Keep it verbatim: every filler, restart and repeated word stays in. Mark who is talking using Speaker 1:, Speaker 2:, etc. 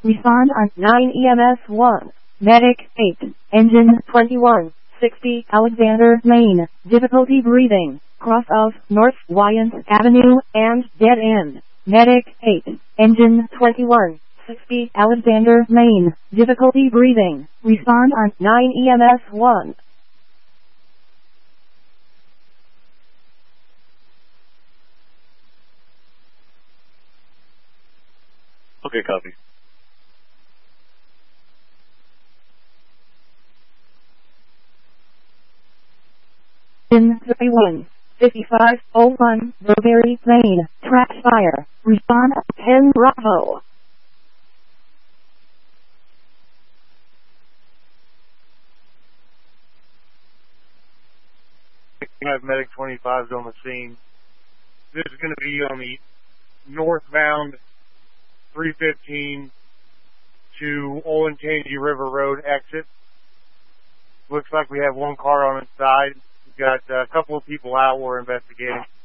Speaker 1: Respond on nine E M S one. Medic eight. Engine twenty-one sixty Alexander Lane. Difficulty breathing. Cross of North Wyant Avenue and dead end. Medic eight. Engine twenty-one sixty Alexander Lane. Difficulty breathing. Respond on nine E M S one.
Speaker 2: Okay, copy.
Speaker 1: In thirty-one fifty-five oh one Burberry Lane. Track fire. Respond ten Bravo.
Speaker 3: I have Medic twenty-fives on the scene. This is going to be on the northbound three fifteen to Olentangy River Road exit. Looks like we have one car on its side. We've got uh, a couple of people out we're investigating.